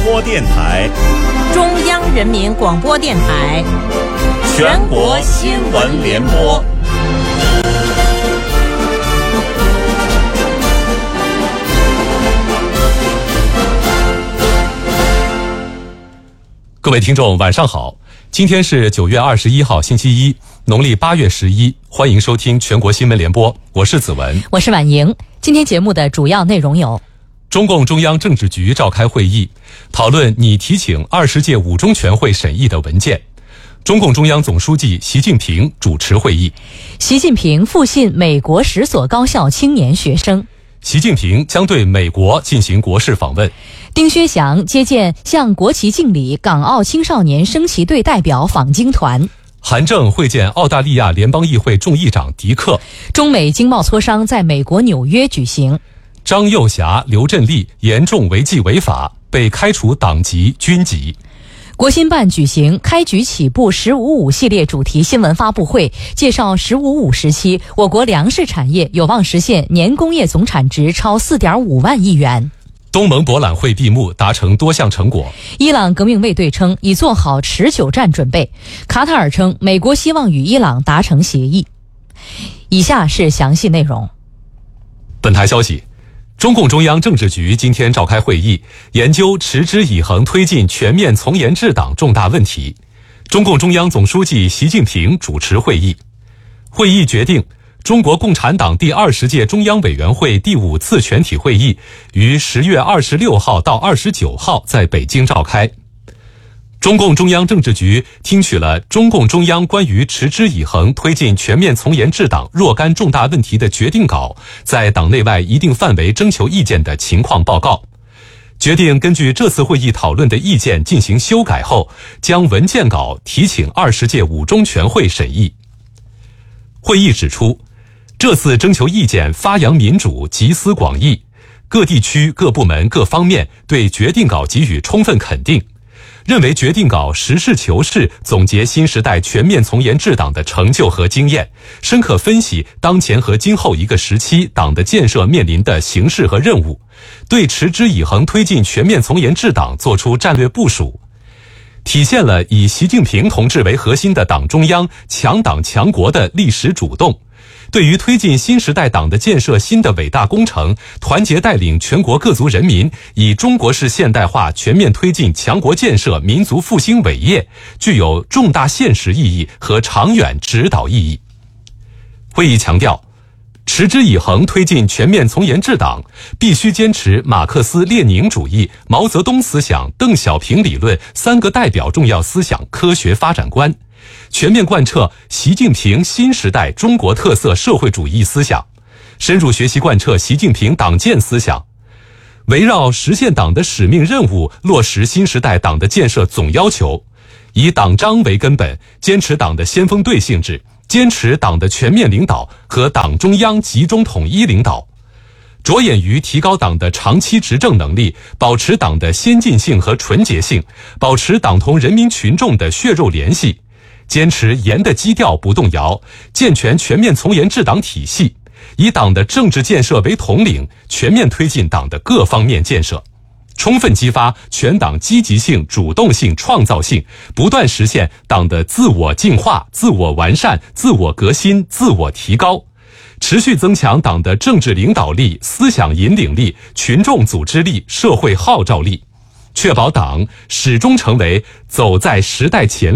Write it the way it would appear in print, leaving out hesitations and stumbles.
播电台、 中央人民广播电台、 全国新闻联播。 各位听众晚上好，今天是9月21号星期一，农历8月11，欢迎收听全国新闻联播，我是子文， 我是婉莹。今天节目的主要内容有： 中共中央政治局召开会议，讨论拟提请20届五中全会审议的文件。中共中央总书记习近平主持会议。 习近平复信美国10所高校青年学生。 习近平将对美国进行国事访问。 丁薛祥接见向国旗敬礼港澳青少年升旗队代表访京团。 韩正会见澳大利亚联邦议会众议长迪克。 中美经贸磋商在美国纽约举行。 张又侠、刘振立严重违纪违法，被开除党籍、军籍。 国新办举行开局起步“15+5”系列主题新闻发布会，介绍“15+5”时期我国粮食产业有望实现年工业总产值超4.5万亿元。 东盟博览会闭幕，达成多项成果。 伊朗革命卫队称已做好持久战准备。卡塔尔称美国希望与伊朗达成协议。以下是详细内容。 本台消息，中共中央政治局今天召开会议，研究持之以恒推进全面从严治党重大问题。中共中央总书记习近平主持会议。会议决定，中国共产党第20届中央委员会第5次全体会议于10月26号到29号在北京召开。中共中央政治局听取了中共中央关于持之以恒推进全面从严治党若干重大问题的决定稿在党内外一定范围征求意见的情况报告，决定根据这次会议讨论的意见进行修改后，将文件稿提请20届五中全会审议。会议指出，这次征求意见发扬民主，集思广益，各地区各部门各方面对决定稿给予充分肯定，认为决定稿实事求是总结新时代全面从严治党的成就和经验，深刻分析当前和今后一个时期党的建设面临的形势和任务，对持之以恒推进全面从严治党作出战略部署，体现了以习近平同志为核心的党中央强党强国的历史主动，对于推进新时代党的建设新的伟大工程，团结带领全国各族人民以中国式现代化全面推进强国建设民族复兴伟业，具有重大现实意义和长远指导意义。会议强调，持之以恒推进全面从严治党，必须坚持马克思列宁主义、毛泽东思想、邓小平理论3个代表重要思想科学发展观，全面贯彻习近平新时代中国特色社会主义思想，深入学习贯彻习近平党建思想，围绕实现党的使命任务，落实新时代党的建设总要求，以党章为根本，坚持党的先锋队性质，坚持党的全面领导和党中央集中统一领导，着眼于提高党的长期执政能力，保持党的先进性和纯洁性，保持党同人民群众的血肉联系，坚持严的基调不动摇，健全全面从严治党体系，以党的政治建设为统领，全面推进党的各方面建设，充分激发全党积极性、主动性、创造性，不断实现党的自我进化、自我完善、自我革新、自我提高，持续增强党的政治领导力、思想引领力、群众组织力、社会号召力，确保党始终成为走在时代前